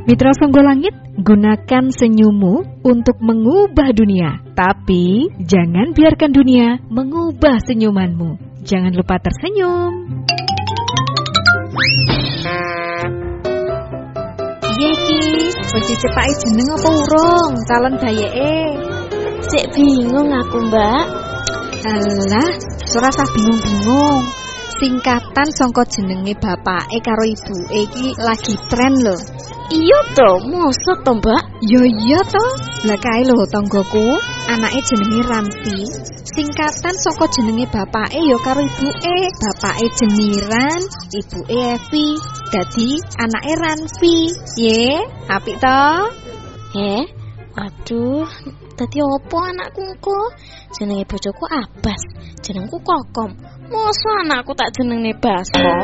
Mitra Sangga Langit, gunakan senyummu untuk mengubah dunia. Tapi jangan biarkan dunia mengubah senyumanmu. Jangan lupa tersenyum. Iya Ki, wis dicepaki jeneng apa urung calon bayeke? Sik bingung aku, Mbak. Alah, ora usah bingung-bingung. Singkatan saka jenenge bapake karo ibuke iki lagi tren lho. Iya to, mosok to, Mbak? Yo iya to. Lah kae lho tanggoku, anake jenenge Ranfi. Singkatan saka jenenge bapake ya karo ibuke. Bapake Jeniran, ibuke Evi. Dadi anake Ranfi. Ye, apik to? Waduh, dadi opo anakku engko? Jenenge bojoku Abbas, jenengku Kokom. Mosok anakku tak jenenge Baskom?